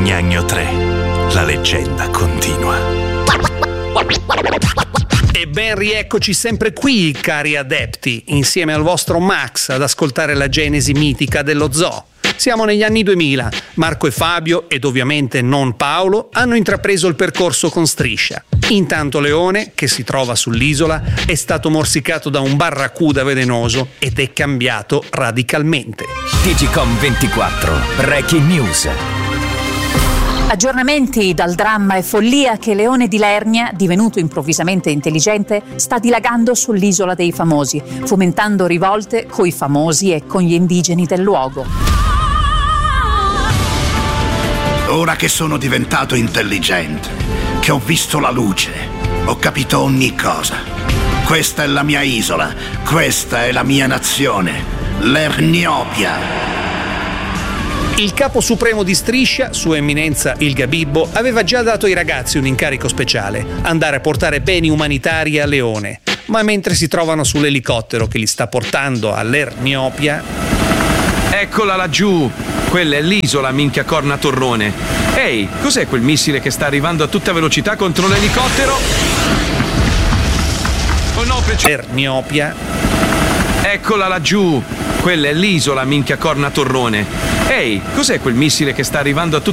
Gnagno 3, la leggenda continua. E ben rieccoci sempre qui, cari adepti, insieme al vostro Max ad ascoltare la genesi mitica dello zoo. Siamo negli anni 2000, Marco e Fabio, ed ovviamente non Paolo, hanno intrapreso il percorso con Striscia. Intanto Leone, che si trova sull'isola, è stato morsicato da un barracuda velenoso ed è cambiato radicalmente. Digicom 24, Breaking News. Aggiornamenti dal dramma e follia che Leone di Lernia, divenuto improvvisamente intelligente, sta dilagando sull'isola dei famosi, fomentando rivolte coi famosi e con gli indigeni del luogo. Ora che sono diventato intelligente, che ho visto la luce, ho capito ogni cosa. Questa è la mia isola, questa è la mia nazione, l'Erniopia. Il capo supremo di Striscia, Sua Eminenza il Gabibbo, aveva già dato ai ragazzi un incarico speciale: andare a portare beni umanitari a Leone. Ma mentre si trovano sull'elicottero che li sta portando all'Erniopia... Eccola laggiù! Quella è l'isola, minchia corna torrone. Ehi, cos'è quel missile che sta arrivando a tutta velocità contro l'elicottero? Oh no, Erniopia. Eccola laggiù! Quella è l'isola, minchia corna torrone. Ehi, cos'è quel missile che sta arrivando a tutta